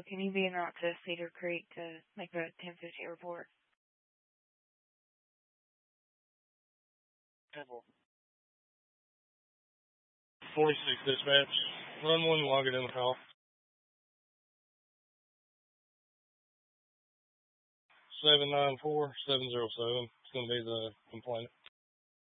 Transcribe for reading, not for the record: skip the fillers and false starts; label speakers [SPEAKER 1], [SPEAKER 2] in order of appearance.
[SPEAKER 1] Can you be en route to Cedar Creek to make a 1050 report?
[SPEAKER 2] 46 dispatch. Run 1, log it in the call. 794-707. It's going to be the complainant.